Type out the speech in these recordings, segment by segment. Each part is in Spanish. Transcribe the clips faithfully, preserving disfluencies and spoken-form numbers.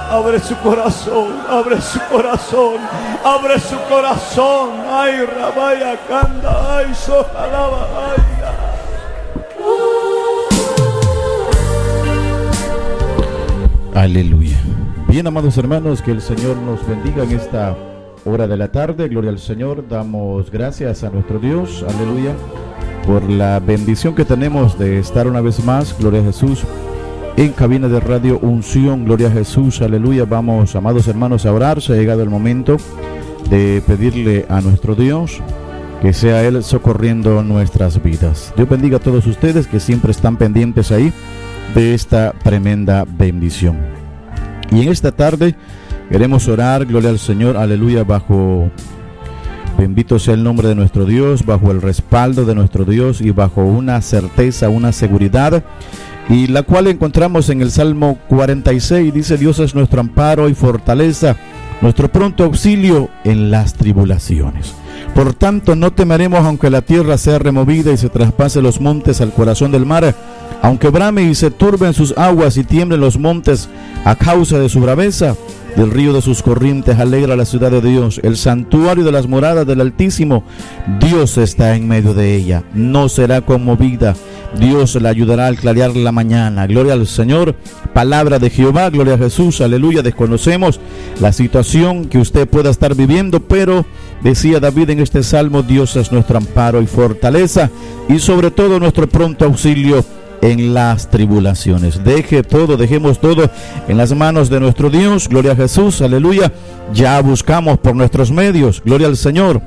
Abre su corazón, abre su corazón, abre su corazón. Ay, Rabaya Kanda, ay, Sojalaba, ay. Aleluya. Bien, amados hermanos, que el Señor nos bendiga en esta hora de la tarde. Gloria al Señor. Damos gracias a nuestro Dios, aleluya, por la bendición que tenemos de estar una vez más, gloria a Jesús, en cabina de radio Unción. Gloria a Jesús, aleluya. Vamos, amados hermanos, a orar. Se ha llegado el momento de pedirle a nuestro Dios que sea Él socorriendo nuestras vidas. Dios bendiga a todos ustedes que siempre están pendientes ahí de esta tremenda bendición. Y en esta tarde queremos orar, gloria al Señor, aleluya, bajo, bendito sea el nombre de nuestro Dios, bajo el respaldo de nuestro Dios y bajo una certeza, una seguridad, y la cual encontramos en el Salmo cuarenta y seis. Dice: Dios es nuestro amparo y fortaleza, nuestro pronto auxilio en las tribulaciones. Por tanto, no temeremos aunque la tierra sea removida y se traspase los montes al corazón del mar, aunque brame y se turben sus aguas y tiemblen los montes a causa de su braveza. Del río de sus corrientes alegra la ciudad de Dios, el santuario de las moradas del Altísimo. Dios está en medio de ella, no será conmovida. Dios la ayudará al clarear la mañana. Gloria al Señor. Palabra de Jehová, gloria a Jesús, aleluya. Desconocemos la situación que usted pueda estar viviendo, pero decía David en este salmo: Dios es nuestro amparo y fortaleza, y sobre todo nuestro pronto auxilio en las tribulaciones. Deje todo, dejemos todo en las manos de nuestro Dios. Gloria a Jesús, aleluya. Ya buscamos por nuestros medios, gloria al Señor.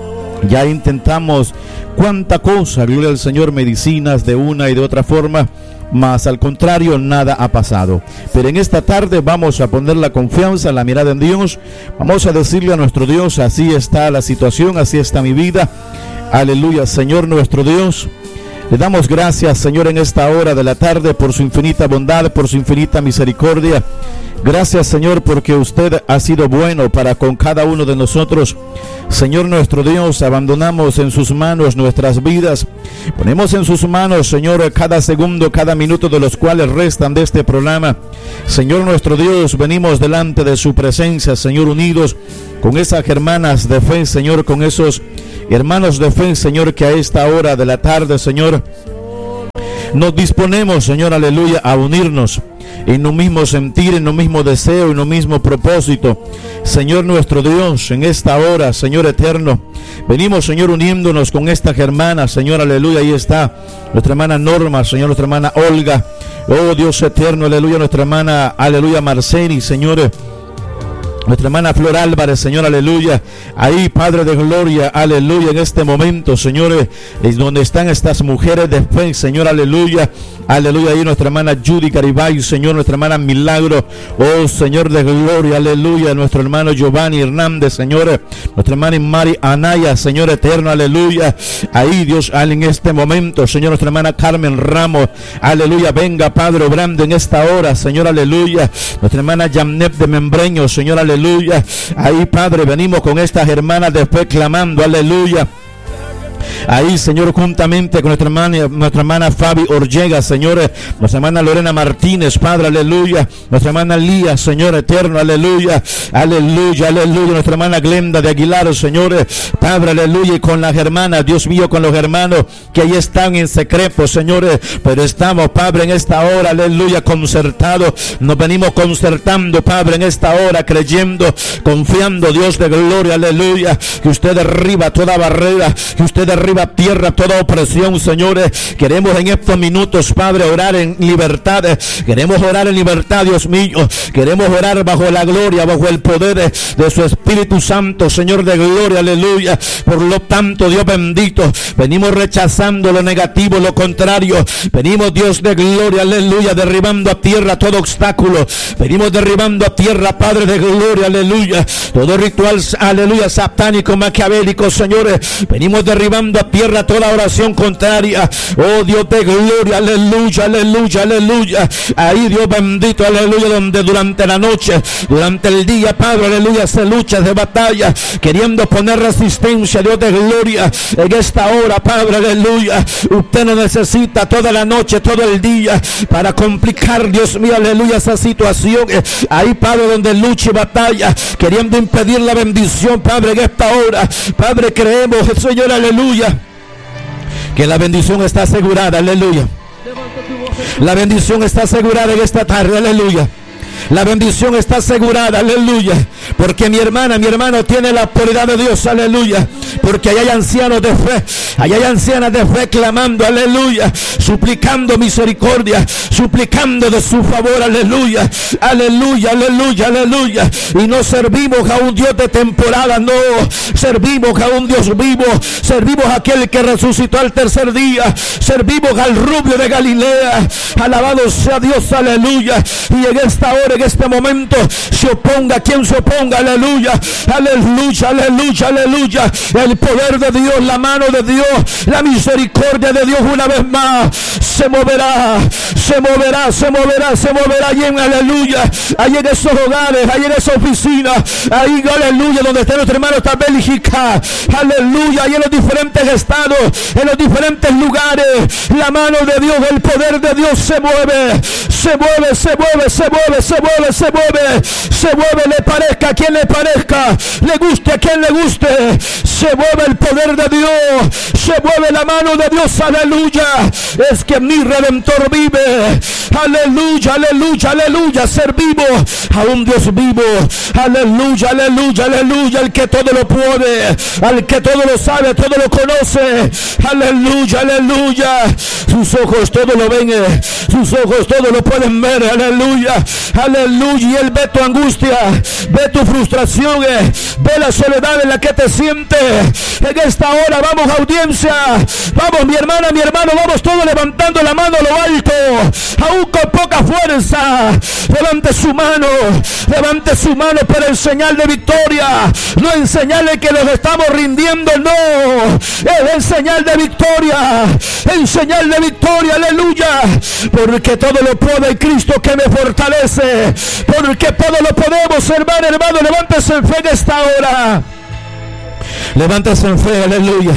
Ya intentamos cuánta cosa, gloria al Señor, medicinas de una y de otra forma, mas al contrario, nada ha pasado. Pero en esta tarde vamos a poner la confianza, la mirada en Dios. Vamos a decirle a nuestro Dios: así está la situación, así está mi vida. Aleluya, Señor nuestro Dios. Le damos gracias, Señor, en esta hora de la tarde por su infinita bondad, por su infinita misericordia. Gracias, Señor, porque usted ha sido bueno para con cada uno de nosotros. Señor nuestro Dios, abandonamos en sus manos nuestras vidas. Ponemos en sus manos, Señor, cada segundo, cada minuto de los cuales restan de este programa. Señor nuestro Dios, venimos delante de su presencia, Señor, unidos con esas hermanas de fe, Señor, con esos hermanos de fe, Señor, que a esta hora de la tarde, Señor, nos disponemos, Señor, aleluya, a unirnos en un mismo sentir, en un mismo deseo, en un mismo propósito. Señor nuestro Dios, en esta hora, Señor eterno, venimos, Señor, uniéndonos con estas hermanas, Señor, aleluya. Ahí está nuestra hermana Norma, Señor, nuestra hermana Olga, oh Dios eterno, aleluya, nuestra hermana, aleluya, Marceni, Señor, nuestra hermana Flor Álvarez, Señor, aleluya. Ahí, Padre de gloria, aleluya, en este momento, Señor, es donde están estas mujeres de fe, Señor, aleluya. Aleluya, ahí nuestra hermana Judy Garibay, Señor, nuestra hermana Milagro, oh Señor de gloria, aleluya, nuestro hermano Giovanni Hernández, Señor, nuestra hermana Mari Anaya, Señor eterno, aleluya. Ahí, Dios, en este momento, Señor, nuestra hermana Carmen Ramos, aleluya, venga, Padre, obrando en esta hora, Señor, aleluya. Nuestra hermana Yamnet de Membreño, Señor, aleluya. Ahí, Padre, venimos con estas hermanas de fe clamando, aleluya. Ahí, Señor, juntamente con nuestra hermana, nuestra hermana Fabi Orllega, Señor, nuestra hermana Lorena Martínez, Padre, aleluya, nuestra hermana Lía, Señor eterno, aleluya, aleluya, aleluya, nuestra hermana Glenda de Aguilar, Señor, Padre, aleluya, y con las hermanas, Dios mío, con los hermanos que ahí están en secreto, Señor, pero estamos, Padre, en esta hora, aleluya, concertados, nos venimos concertando, Padre, en esta hora, creyendo, confiando, Dios de gloria, aleluya, que usted derriba toda barrera, que usted derriba tierra toda opresión, señores. Queremos en estos minutos, Padre, orar en libertad. Queremos orar en libertad, Dios mío. Queremos orar bajo la gloria, bajo el poder de su Espíritu Santo, Señor de gloria, aleluya. Por lo tanto, Dios bendito, venimos rechazando lo negativo, lo contrario. Venimos, Dios de gloria, aleluya, derribando a tierra todo obstáculo. Venimos derribando a tierra, Padre de gloria, aleluya, todo ritual, aleluya, satánico, maquiavélico, señores. Venimos derribando llevando a tierra toda oración contraria. Oh Dios de gloria, aleluya, aleluya, aleluya. Ahí Dios bendito, aleluya, donde durante la noche, durante el día, Padre, aleluya, se lucha de batalla, queriendo poner resistencia, Dios de gloria. En esta hora, Padre, aleluya, usted no necesita toda la noche, todo el día para complicar, Dios mío, aleluya, esa situación. Ahí, Padre, donde lucha y batalla, queriendo impedir la bendición, Padre, en esta hora, Padre, creemos, Señor, aleluya, que la bendición está asegurada, aleluya. La bendición está asegurada en esta tarde, aleluya. La bendición está asegurada, aleluya. Porque mi hermana, mi hermano tiene la autoridad de Dios, aleluya. Porque allá hay ancianos de fe, allá hay ancianas de fe clamando, aleluya, suplicando misericordia, suplicando de su favor, aleluya, aleluya, aleluya, aleluya. Y no servimos a un Dios de temporada, no, servimos a un Dios vivo, servimos a aquel que resucitó al tercer día, servimos al rubio de Galilea. Alabado sea Dios, aleluya. Y en esta hora, en este momento, se oponga quien se oponga, aleluya, aleluya, aleluya, aleluya. El poder de Dios, la mano de Dios, la misericordia de Dios una vez más se moverá, se moverá, se moverá, se moverá allí en aleluya, allí en esos hogares, allí en esa oficina, ahí aleluya, donde está nuestro hermano, está Bélgica, aleluya, allí en los diferentes estados, en los diferentes lugares, la mano de Dios, el poder de Dios se mueve, se mueve, se mueve, se mueve, se mueve, se mueve, se mueve, le parezca a quien le parezca, le guste a quien le guste, se mueve el poder de Dios, se mueve la mano de Dios, aleluya. Es que mi Redentor vive, aleluya, aleluya, aleluya. Servimos a un Dios vivo, aleluya, aleluya, aleluya. El que todo lo puede, al que todo lo sabe, todo lo conoce, aleluya, aleluya. Sus ojos todo lo ven, sus ojos todo lo pueden ver, aleluya, aleluya. Y Él ve tu angustia, ve tu frustración, ve la soledad en la que te sientes. En esta hora vamos, audiencia, vamos mi hermana, mi hermano, vamos todos levantando la mano a lo alto, aún con poca fuerza. Levante su mano, levante su mano por el señal de victoria, no en señal de que nos estamos rindiendo, no, es el señal de victoria, el señal de victoria, aleluya, porque todo lo puedo en Cristo que me fortalece, porque todo lo podemos, hermano, hermano, levántese en fe en esta hora. Levántese en fe, aleluya.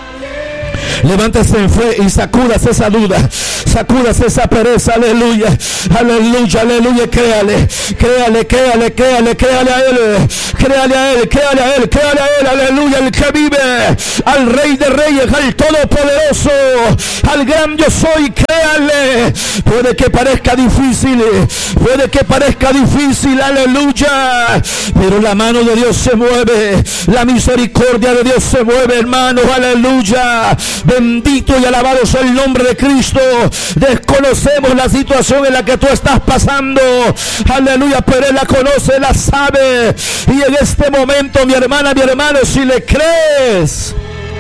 Levántese en fe y sacúdase esa duda, sacúdase esa pereza, aleluya, aleluya, aleluya. Créale, créale, créale, créale, créale a Él, créale a Él, créale a Él, créale a Él, aleluya. El que vive, al Rey de Reyes, al Todopoderoso, al gran yo soy, créale. Puede que parezca difícil, puede que parezca difícil, aleluya, pero la mano de Dios se mueve, la misericordia de Dios se mueve, hermanos, aleluya. Bendito y alabado sea el nombre de Cristo. Desconocemos la situación en la que tú estás pasando, aleluya, pero Él la conoce, Él la sabe. Y en este momento, mi hermana, mi hermano, si le crees,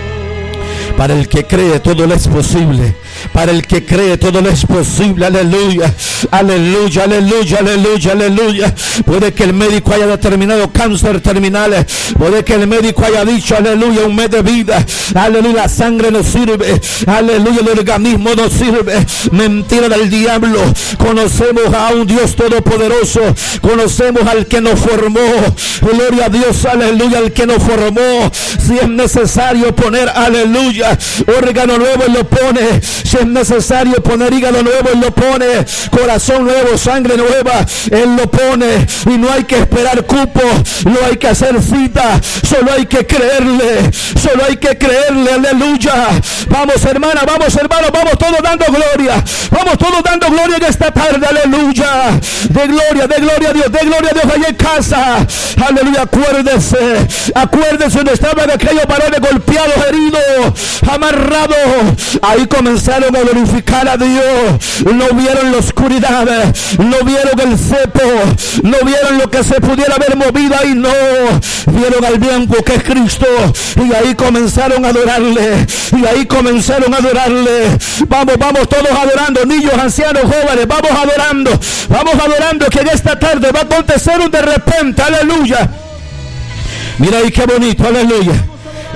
para el que cree todo le es posible. Para el que cree todo le es posible, aleluya, aleluya, aleluya, aleluya, aleluya. Puede que el médico haya determinado cáncer terminal, puede que el médico haya dicho, aleluya, un mes de vida, aleluya, la sangre no sirve, aleluya, el organismo no sirve. Mentira del diablo. Conocemos a un Dios todopoderoso, conocemos al que nos formó, gloria a Dios, aleluya, al que nos formó. Si es necesario poner, aleluya, órgano nuevo, Él lo pone. Si es necesario poner hígado nuevo, Él lo pone. Corazón nuevo, sangre nueva, Él lo pone. Y no hay que esperar cupo, no hay que hacer cita, solo hay que creerle, solo hay que creerle, aleluya. Vamos hermana, vamos hermano, vamos todos dando gloria, vamos todos dando gloria en esta tarde, aleluya. De gloria, de gloria a Dios, de gloria a Dios allá en casa, aleluya. Acuérdese, acuérdese donde estaban aquellos varones golpeados, heridos, amarrados. Ahí comenzaron a glorificar a Dios. No vieron la oscuridad, no vieron el cepo, no vieron lo que se pudiera haber movido ahí, no, vieron al blanco que es Cristo. Y ahí comenzaron a adorarle, y ahí comenzaron a adorarle. Vamos, vamos todos adorando, niños, ancianos, jóvenes, vamos adorando, vamos adorando, que en esta tarde va a acontecer un de repente, aleluya. Mira ahí qué bonito, aleluya.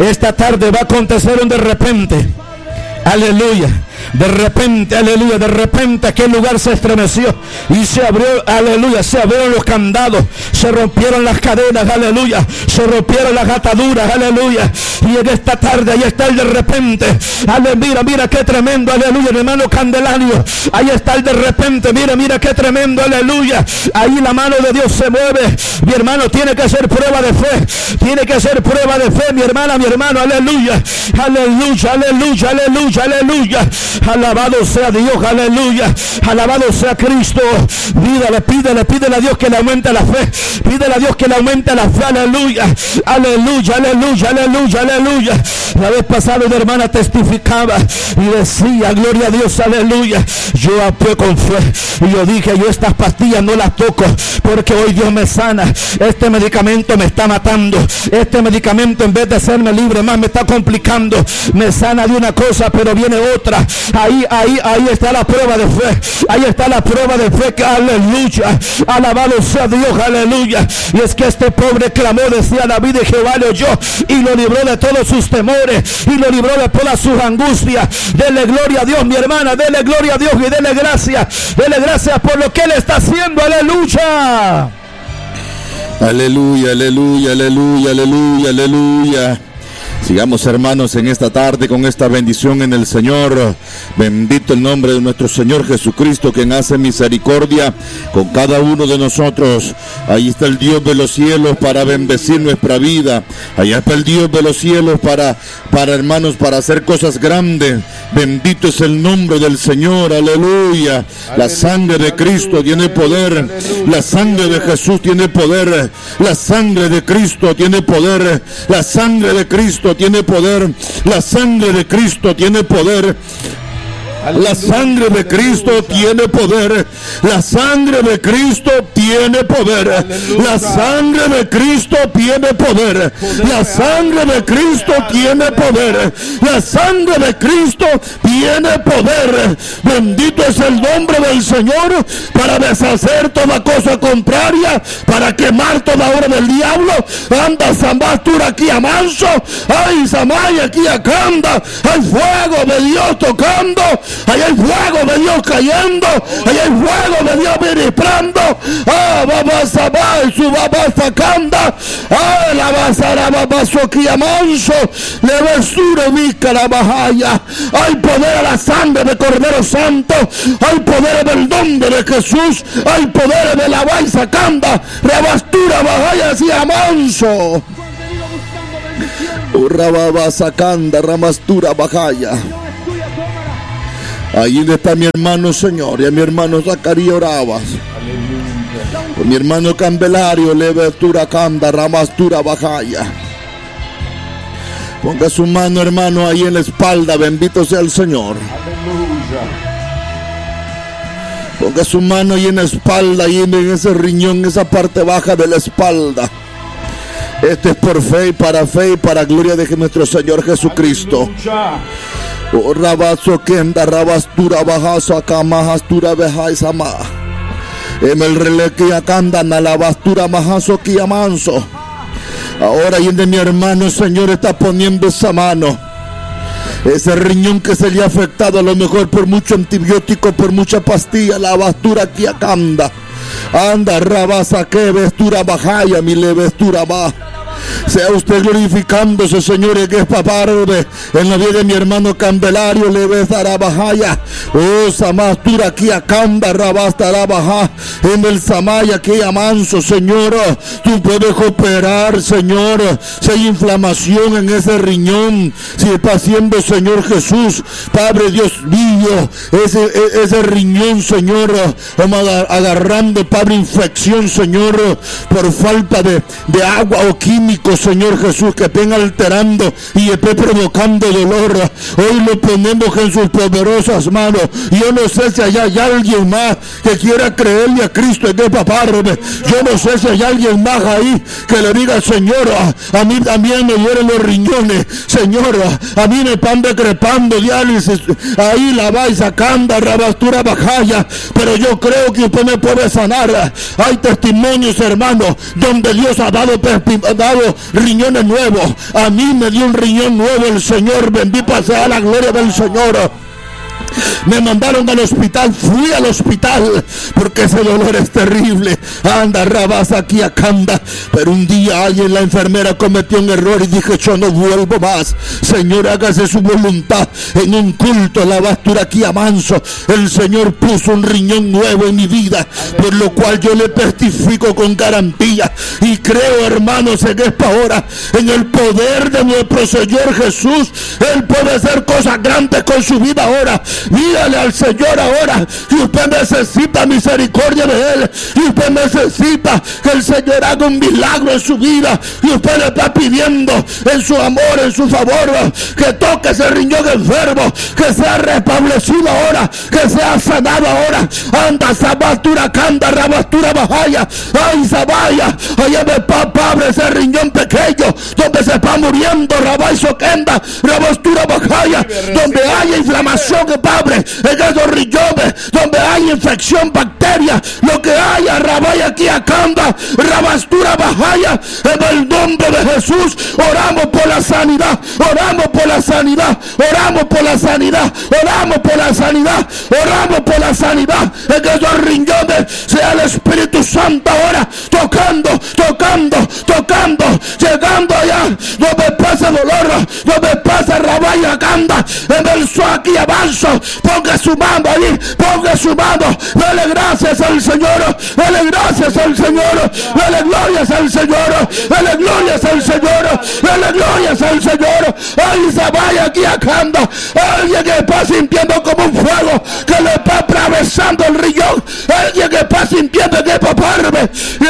Esta tarde va a acontecer un de repente. Aleluya. De repente, aleluya, de repente aquel lugar se estremeció y se abrió, aleluya, se abrieron los candados, se rompieron las cadenas, aleluya, se rompieron las ataduras, aleluya. Y en esta tarde ahí está el de repente, aleluya, mira, mira qué tremendo, aleluya, hermano Candelario, ahí está el de repente, mira, mira qué tremendo, aleluya. Ahí la mano de Dios se mueve, mi hermano, tiene que ser prueba de fe, tiene que ser prueba de fe, mi hermana, mi hermano, aleluya, aleluya, aleluya, aleluya, aleluya. Alabado sea Dios, aleluya. Alabado sea Cristo. Pídele, pídele, pídele a Dios que le aumente la fe. Pídele a Dios que le aumente la fe, aleluya. Aleluya, aleluya, aleluya, aleluya. La vez pasada una hermana testificaba y decía, gloria a Dios, aleluya. Yo actué con fe y yo dije, yo estas pastillas no las toco porque hoy Dios me sana. Este medicamento me está matando. Este medicamento en vez de hacerme libre más me está complicando. Me sana de una cosa pero viene otra. Ahí, ahí, ahí está la prueba de fe. Ahí está la prueba de fe. Que, aleluya. Alabado sea Dios, aleluya. Y es que este pobre clamó, decía David, y Jehová le oyó y lo libró de todos sus temores y lo libró de todas sus angustias. Dele gloria a Dios, mi hermana. Dele gloria a Dios y dele gracias. Dele gracias por lo que Él está haciendo. Aleluya. Aleluya, aleluya, aleluya, aleluya, aleluya. Sigamos, hermanos, en esta tarde con esta bendición en el Señor. Bendito el nombre de nuestro Señor Jesucristo, quien hace misericordia con cada uno de nosotros. Ahí está el Dios de los cielos para bendecir nuestra vida. Allá está el Dios de los cielos para, para hermanos, para hacer cosas grandes. Bendito es el nombre del Señor, aleluya. La sangre de Cristo tiene poder. La sangre de Jesús tiene poder. La sangre de Cristo tiene poder. La sangre de Cristo tiene poder. La sangre de Cristo tiene poder. La sangre de Cristo tiene poder. La sangre de Cristo tiene poder. La sangre de Cristo tiene poder. La sangre de Cristo tiene poder. La sangre de Cristo tiene poder. Bendito es el nombre del Señor para deshacer toda cosa contraria, para quemar toda obra del diablo. Anda Zambastura aquí a manso. Ay, Samaya aquí a Canda. Hay fuego de Dios tocando. Ahí hay fuego de Dios cayendo. Ahí hay fuego de Dios ministrando. Ah, vamos a ver su babá sacanda. Ah, la basara babaso kiamanso. Le besura mi carabajaya. Hay poder a la sangre de Cordero Santo. Hay poder del nombre de Jesús. Hay poder de la baisa sacanda. Rabastura bajaya si amanso. Urrababa sacanda ramastura bajaya. Ahí está mi hermano, Señor, y a mi hermano Zacarías Oravas. Con mi hermano Candelario, Levetura Canda, Ramastura Bajaya. Ponga su mano, hermano, ahí en la espalda, bendito sea el Señor. Ponga su mano ahí en la espalda, ahí en ese riñón, esa parte baja de la espalda. Este es por fe y para fe y para gloria de nuestro Señor Jesucristo. Oh, rabazo kenda rabastura bajazo acá majastura bejai sama. En el releque acanda na la bastura majazo kiamanso. Ahora y de mi hermano, Señor, está poniendo esa mano. Ese riñón que se le ha afectado a lo mejor por mucho antibiótico, por mucha pastilla, la bastura aquí acanda. Anda rabasa que vestura bajaya, mi le vestura baja. Sea usted glorificándose, Señor, en esta tarde, en la vida de mi hermano Candelario, le besará bajaya. Oh, samastura aquí a Canda, rabastará baja. En el Samaya aquí a manso, Señor. Tú puedes operar, Señor. Si hay inflamación en ese riñón, si está haciendo, Señor Jesús, Padre Dios mío, ese, ese riñón, Señor, vamos agarrando, Padre, infección, Señor, por falta de, de agua o química, Señor Jesús, que estén alterando y esté provocando dolor. Hoy lo ponemos en sus poderosas manos. Yo no sé si hay, hay alguien más que quiera creerle a Cristo en esta tarde. Yo no sé si hay alguien más ahí que le diga, Señor, a, a mí también me duelen los riñones, Señor, a, a mí me están decrepando diálisis, ahí la vais sacando, rabastura bajaya, pero yo creo que usted me puede sanar. Hay testimonios, hermanos, donde Dios ha dado, dado dando riñones nuevos. A mí me dio un riñón nuevo el Señor. Bendita sea la gloria del Señor. Me mandaron al hospital, fui al hospital porque ese dolor es terrible. Anda, rabasa aquí acá anda. Pero un día alguien, la enfermera, cometió un error y dije: yo no vuelvo más. Señor, hágase su voluntad. En un culto, la bastura aquí a manso, el Señor puso un riñón nuevo en mi vida, por lo cual yo le testifico con garantía y creo, hermanos, en esta hora, en el poder de nuestro Señor Jesús. Él puede hacer cosas grandes con su vida ahora. Dígale al Señor ahora que usted necesita misericordia de Él, y usted necesita que el Señor haga un milagro en su vida, y usted le está pidiendo en su amor, en su favor, que toque ese riñón enfermo, que sea restablecido ahora, que sea sanado ahora. Anda, sabastura, canda, rabastura, bajaya, ay, sabaya, allá me abre ese riñón pequeño donde se está muriendo, rabay, soquenda, rabastura, bajaya, donde haya inflamación, que Padre, en esos riñones donde hay infección, bacteria, lo que haya, rabaya aquí acanda, rabastura bajaya, en el nombre de Jesús, oramos por la sanidad, oramos por la sanidad, oramos por la sanidad, oramos por la sanidad, oramos por la sanidad, en esos riñones sea el Espíritu Santo ahora, tocando, tocando, tocando, llegando allá, donde pasa dolor, donde pasa rabaya acanda, en el suaki avanzo. Ponga su mano ahí, ponga su mano, dale gracias al Señor, dale gracias al Señor, dale glorias al Señor, dale glorias al Señor, dale glorias al Señor. Ay, se vaya aquí acá anda, alguien que está sintiendo como un fuego que le está atravesando el riñón, alguien que está sintiendo que paparme,